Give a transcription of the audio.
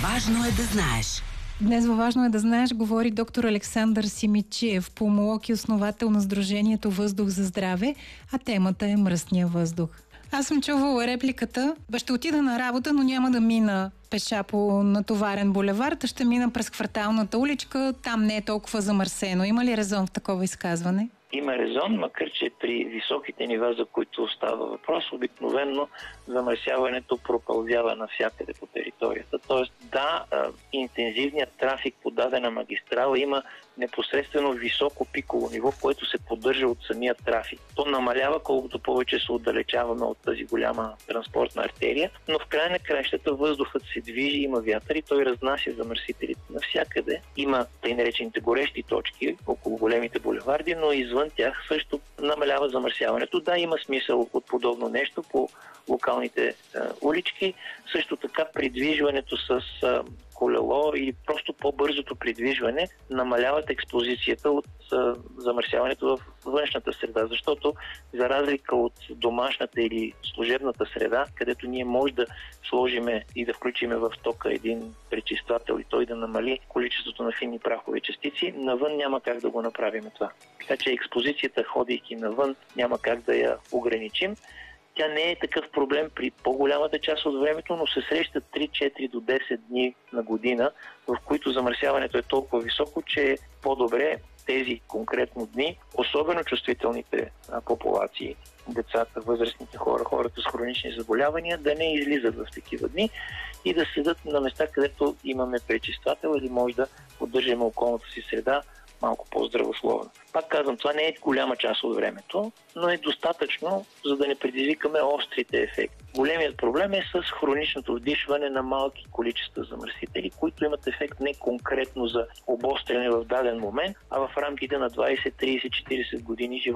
Важно е да знаеш. Днес във Важно е да знаеш говори доктор Александър Симидчиев, пулмолог и основател на Сдружението Въздух за здраве, а темата е мръсния въздух. Аз съм чувала репликата: ще отида на работа, но няма да мина пеша по натоварен булевард, а ще мина през кварталната уличка, там не е толкова замърсено. Има ли резон в такова изказване? Има резон, макар че при високите нива, за които става въпрос, обикновено замърсяването пропълзява навсякъде по територията. Тоест, да, интензивният трафик по дадена магистрала има непосредствено високо пиково ниво, което се поддържа от самия трафик. То намалява колкото повече се отдалечаваме от тази голяма транспортна артерия, но в края на краищата въздухът се движи, има вятър и той разнася замърсителите навсякъде. Има тъй наречените горещи точки около големите булеварди, но извън тях също намалява замърсяването. Да, има смисъл от подобно нещо по локалните улички. Също така придвижването с колело или просто по-бързото придвижване намаляват експозицията от замърсяването в външната среда, защото за разлика от домашната или служебната среда, където ние може да сложиме и да включиме в тока един пречиствател и той да намали количеството на финни прахови частици, навън няма как да го направим това. Така че експозицията, ходейки навън, няма как да я ограничим. Тя не е такъв проблем при по-голямата част от времето, но се срещат 3-4 до 10 дни на година, в които замърсяването е толкова високо, че е по-добре тези конкретно дни, особено чувствителните популации, децата, възрастните хора, хората с хронични заболявания, да не излизат в такива дни и да седат на места, където имаме пречиствател или може да поддържаме околната си среда малко по-здравословно. Пак казвам, това не е голяма част от времето, но е достатъчно, за да не предизвикаме острите ефекти. Големият проблем е с хроничното вдишване на малки количества замърсители, които имат ефект не конкретно за обостряне в даден момент, а в рамките на 20, 30, 40 години живот.